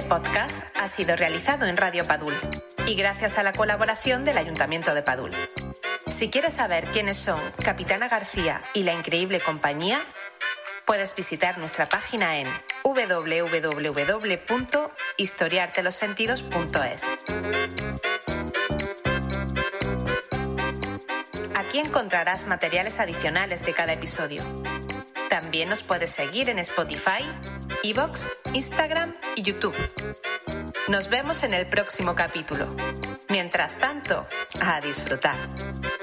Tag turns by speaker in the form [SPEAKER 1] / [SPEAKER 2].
[SPEAKER 1] podcast ha sido realizado en Radio Padul y gracias a la colaboración del Ayuntamiento de Padul. Si quieres saber quiénes son Capitana García y la Increíble Compañía, puedes visitar nuestra página en www.historiartelosentidos.es. Aquí encontrarás materiales adicionales de cada episodio. También nos puedes seguir en Spotify, iVoox, Instagram y YouTube. Nos vemos en el próximo capítulo. Mientras tanto, a disfrutar.